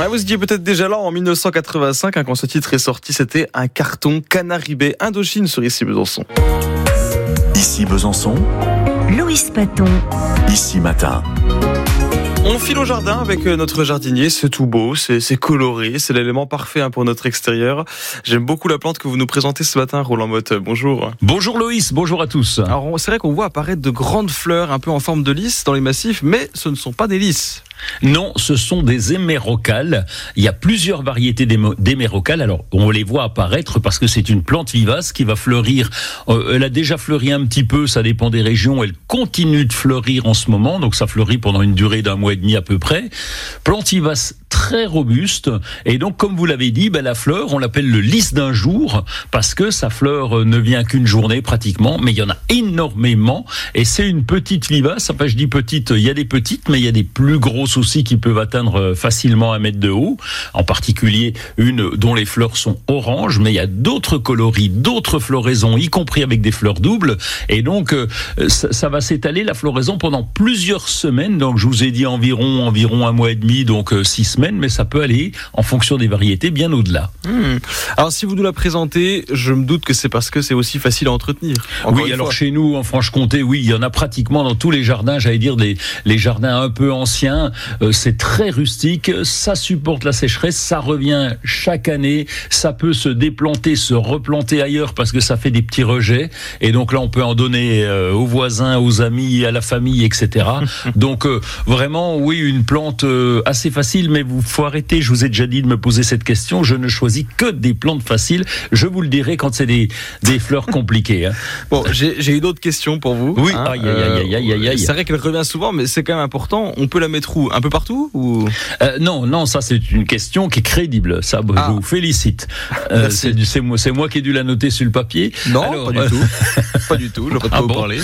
Ah, vous étiez peut-être déjà là en 1985 quand ce titre est sorti. C'était un carton Canary Bay Indochine sur Ici Besançon. Ici Besançon, Loïs Paton. Ici Matin. On file au jardin avec notre jardinier, c'est tout beau, c'est coloré, c'est l'élément parfait pour notre extérieur. J'aime beaucoup la plante que vous nous présentez ce matin, Roland Motte. Bonjour. Bonjour Loïs, bonjour à tous. Alors c'est vrai qu'on voit apparaître de grandes fleurs un peu en forme de lys dans les massifs, mais ce ne sont pas des lys. Non, ce sont des hémérocales. Il y a plusieurs variétés d'hémérocales. Alors, on les voit apparaître parce que c'est une plante vivace qui va fleurir. Elle a déjà fleuri un petit peu, ça dépend des régions. Elle continue de fleurir en ce moment, donc ça fleurit pendant une durée d'1 mois et demi à peu près. Plante vivace très robuste. Et donc, comme vous l'avez dit, la fleur, on l'appelle le lys d'un jour parce que sa fleur ne vient qu'une journée pratiquement, mais il y en a énormément. Et c'est une petite vivace. Enfin, je dis petite, il y a des petites, mais il y a des plus grosses aussi qui peuvent atteindre facilement 1 mètre de haut, en particulier une dont les fleurs sont oranges, mais il y a d'autres coloris, d'autres floraisons, y compris avec des fleurs doubles, et donc ça va s'étaler la floraison pendant plusieurs semaines. Donc je vous ai dit environ 1 mois et demi, donc 6 semaines, mais ça peut aller en fonction des variétés bien au-delà. Alors si vous nous la présentez, je me doute que c'est parce que c'est aussi facile à entretenir. Oui, alors chez nous en Franche-Comté, oui, il y en a pratiquement dans tous les jardins, j'allais dire les jardins un peu anciens. C'est très rustique, ça supporte la sécheresse, ça revient chaque année, ça peut se déplanter, se replanter ailleurs parce que ça fait des petits rejets, et donc là on peut en donner aux voisins, aux amis, à la famille, etc. Donc vraiment, oui, une plante assez facile, mais faut arrêter, je vous ai déjà dit de me poser cette question, je ne choisis que des plantes faciles, je vous le dirai quand c'est des fleurs compliquées. Bon, j'ai une autre question pour vous. Oui, aïe. C'est vrai qu'elle revient souvent, mais c'est quand même important, on peut la mettre où ? Un peu partout ou... Non, ça c'est une question qui est crédible. Ça, je vous félicite. C'est moi qui ai dû la noter sur le papier. Non, alors, pas du tout. Je ne vais pas vous parler.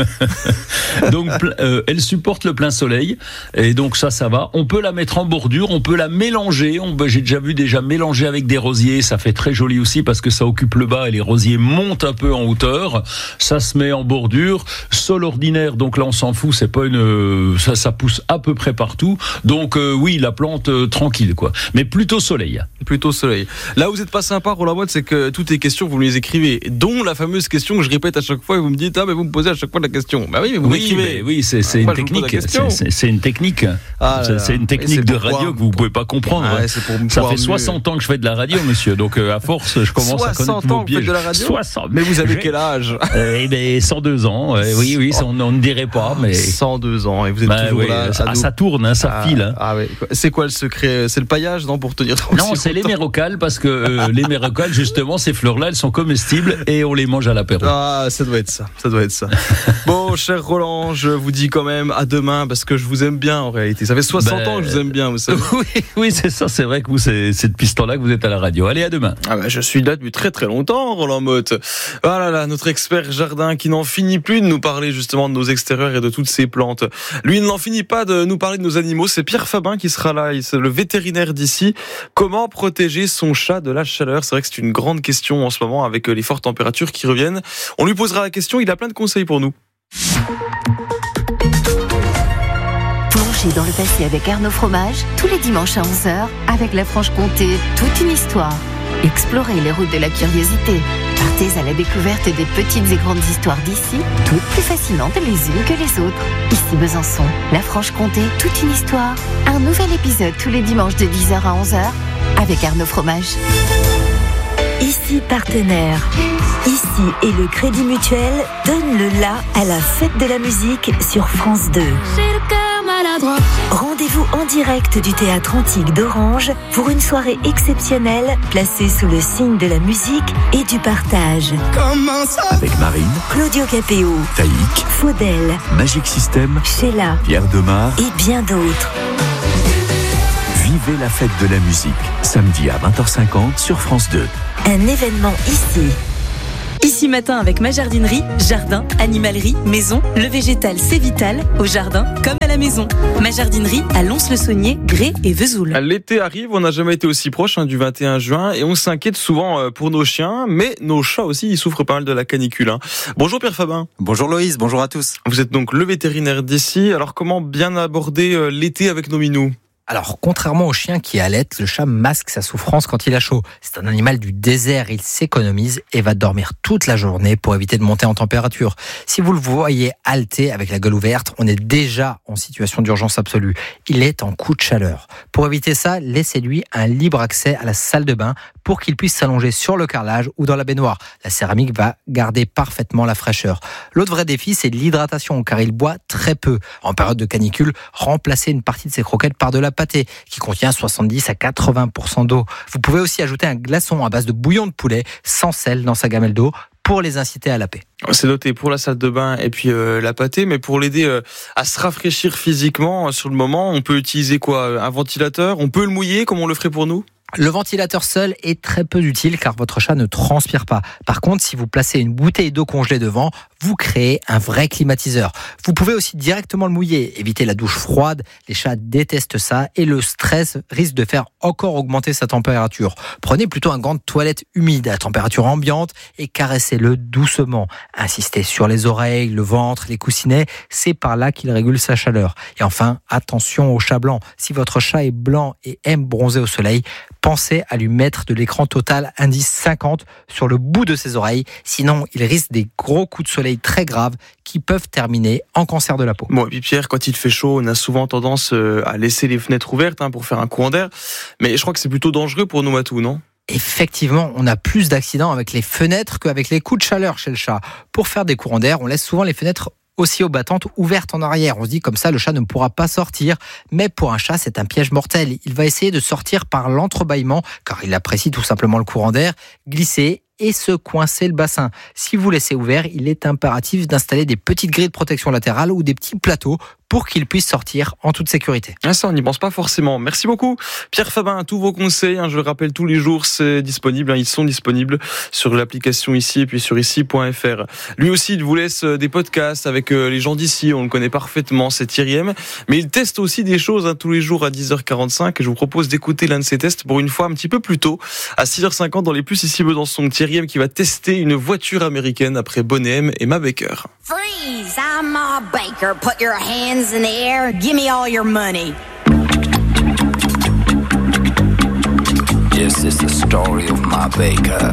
Donc, elle supporte le plein soleil, et donc ça va. On peut la mettre en bordure, on peut la mélanger. J'ai déjà vu mélanger avec des rosiers. Ça fait très joli aussi parce que ça occupe le bas et les rosiers montent un peu en hauteur. Ça se met en bordure. Sol ordinaire, donc là on s'en fout. C'est pas ça pousse à peu près partout. Donc oui, la plante tranquille quoi, mais plutôt soleil. Là où vous n'êtes pas sympa, Roland Motte, c'est que toutes les questions vous me les écrivez, dont la fameuse question que je répète à chaque fois et vous me dites mais vous me posez à chaque fois la question. Bah oui, mais vous m'écrivez. Oui, c'est une technique. C'est une technique. C'est une technique de radio que vous pouvez pas comprendre. Ça fait 60 ans que je fais de la radio, monsieur. Donc à force, je commence à connaître vos pièges. 60 ans que vous faites de la radio. 60. Mais vous avez quel âge? 102 ans. Oui, on ne dirait pas, mais 102 ans et vous êtes toujours là. Ça tourne. Ça file. Oui. C'est quoi le secret? C'est le paillage, non, pour tenir trop? Non, c'est l'hémérocale, parce que l'hémérocale, justement, ces fleurs-là, elles sont comestibles et on les mange à l'apéro. Ah, ça doit être ça. Bon, cher Roland, je vous dis quand même à demain, parce que je vous aime bien en réalité. Ça fait 60 ans que je vous aime bien, vous savez. Oui, c'est ça, c'est vrai que vous, c'est depuis ce temps-là que vous êtes à la radio. Allez, à demain. Je suis là depuis très très longtemps, Roland Motte. Ah là là, notre expert jardin qui n'en finit plus de nous parler justement de nos extérieurs et de toutes ces plantes. Lui, il n'en finit pas de nous parler de nos animaux. C'est Pierre Fabin qui sera là, c'est le vétérinaire d'ici. Comment protéger son chat de la chaleur? C'est vrai que c'est une grande question en ce moment avec les fortes températures qui reviennent. On lui posera la question, il a plein de conseils pour nous. Plongez dans le passé avec Arnaud Fromage, tous les dimanches à 11h, avec la Franche-Comté, toute une histoire. Explorez les routes de la curiosité. Partez à la découverte des petites et grandes histoires d'ici, toutes plus fascinantes les unes que les autres. Ici Besançon, la Franche-Comté, toute une histoire. Un nouvel épisode tous les dimanches de 10h à 11h avec Arnaud Fromage. Ici partenaire. Ici et le Crédit Mutuel donne le la à la fête de la musique sur France 2. Rendez-vous en direct du Théâtre Antique d'Orange pour une soirée exceptionnelle placée sous le signe de la musique et du partage. Avec Marine, Claudio Capéo, Taïk, Faudel, Magic System, Sheila Pierre Demar et bien d'autres. Vivez la fête de la musique, samedi à 20h50 sur France 2. Un événement ici. Ici matin avec ma jardinerie, jardin, animalerie, maison, le végétal c'est vital, au jardin comme à la maison. Ma jardinerie à Lons-le-Saunier, Grès et Vesoul. L'été arrive, on n'a jamais été aussi proche du 21 juin et on s'inquiète souvent pour nos chiens, mais nos chats aussi, ils souffrent pas mal de la canicule. Bonjour Pierre Fabin. Bonjour Loïs, bonjour à tous. Vous êtes donc le vétérinaire d'ici, alors comment bien aborder l'été avec nos minous ? Alors, contrairement au chien qui allait, le chat masque sa souffrance quand il a chaud. C'est un animal du désert, il s'économise et va dormir toute la journée pour éviter de monter en température. Si vous le voyez halter avec la gueule ouverte, on est déjà en situation d'urgence absolue. Il est en coup de chaleur. Pour éviter ça, laissez-lui un libre accès à la salle de bain pour qu'il puisse s'allonger sur le carrelage ou dans la baignoire. La céramique va garder parfaitement la fraîcheur. L'autre vrai défi, c'est l'hydratation, car il boit très peu. En période de canicule, remplacez une partie de ses croquettes par de la pâté, qui contient 70 à 80% d'eau. Vous pouvez aussi ajouter un glaçon à base de bouillon de poulet, sans sel dans sa gamelle d'eau, pour les inciter à laper. C'est noté pour la salle de bain et puis la pâtée, mais pour l'aider à se rafraîchir physiquement sur le moment, on peut utiliser quoi ? Un ventilateur ? On peut le mouiller comme on le ferait pour nous ? Le ventilateur seul est très peu utile car votre chat ne transpire pas. Par contre, si vous placez une bouteille d'eau congelée devant, vous créez un vrai climatiseur. Vous pouvez aussi directement le mouiller, éviter la douche froide. Les chats détestent ça et le stress risque de faire encore augmenter sa température. Prenez plutôt un gant de toilette humide à température ambiante et caressez-le doucement. Insistez sur les oreilles, le ventre, les coussinets, c'est par là qu'il régule sa chaleur. Et enfin, attention au chat blanc. Si votre chat est blanc et aime bronzer au soleil, pensez à lui mettre de l'écran total indice 50 sur le bout de ses oreilles. Sinon, il risque des gros coups de soleil très graves qui peuvent terminer en cancer de la peau. Bon, et puis Pierre, quand il fait chaud, on a souvent tendance à laisser les fenêtres ouvertes pour faire un courant d'air. Mais je crois que c'est plutôt dangereux pour nos matous, non ? Effectivement, on a plus d'accidents avec les fenêtres qu'avec les coups de chaleur chez le chat. Pour faire des courants d'air, on laisse souvent les fenêtres aussi aux battantes ouvertes en arrière. On se dit comme ça, le chat ne pourra pas sortir. Mais pour un chat, c'est un piège mortel. Il va essayer de sortir par l'entrebâillement, car il apprécie tout simplement le courant d'air, glisser et se coincer le bassin. Si vous laissez ouvert, il est impératif d'installer des petites grilles de protection latérales ou des petits plateaux pour qu'il puisse sortir en toute sécurité. Ça, on n'y pense pas forcément. Merci beaucoup, Pierre Fabin. Tous vos conseils, je le rappelle, tous les jours, c'est disponible. Ils sont disponibles sur l'application ici et puis sur ici.fr. Lui aussi, il vous laisse des podcasts avec les gens d'ici. On le connaît parfaitement, c'est Thierry M. Mais il teste aussi des choses tous les jours à 10h45. Et je vous propose d'écouter l'un de ces tests pour une fois un petit peu plus tôt, à 6h50 dans les Plus ici Besançon. Thierry M qui va tester une voiture américaine après Bonnet M et Ma Baker. Freeze! I'm Ma Baker. Put your hands in the air. Give me all your money. This is the story of Ma Baker.